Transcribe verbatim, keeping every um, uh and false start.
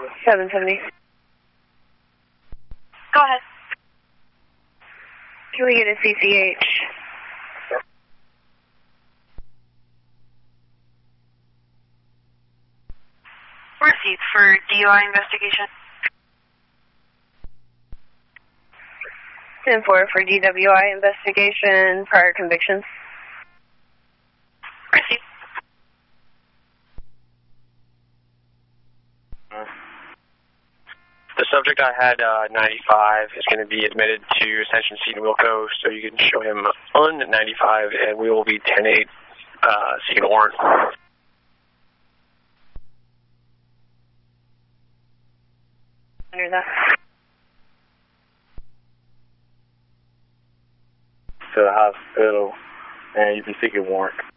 seven seventy. Go ahead. Can we get a C C H? Receipt for D U I investigation. ten four for D W I investigation, prior convictions. Receipt. The subject I had, uh, ninety-five, is going to be admitted to Ascension Seton Wilco, so you can show him on ninety-five, and we will be ten eight uh, seeking a warrant. Under that. To the hospital, and you can seek a warrant.